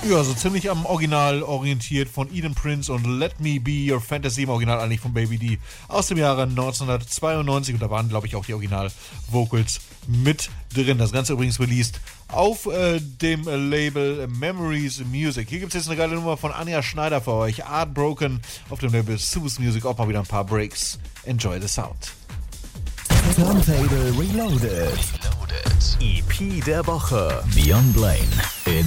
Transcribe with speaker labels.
Speaker 1: Ja, so ziemlich am Original orientiert von Eden Prince und Let Me Be Your Fantasy, im Original eigentlich von Baby D aus dem Jahre 1992 und da waren, glaube ich, auch die Original-Vocals mit drin. Das Ganze übrigens released auf dem Label Memories Music. Hier gibt es jetzt eine geile Nummer von Anja Schneider für euch, Heartbroken, auf dem Label Sue's Music, auch mal wieder ein paar Breaks. Enjoy the sound.
Speaker 2: Turntable Reloaded. EP der Woche. Beyond Blaine in